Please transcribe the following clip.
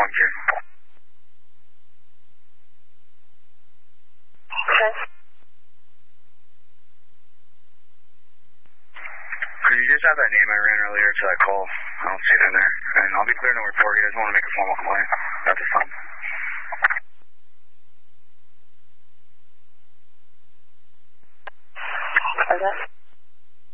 you. Okay. Could you just have that name I ran earlier to that call? I don't see it in there. And I'll be clearing the report. You guys want to make a formal complaint? That's just fine. Okay.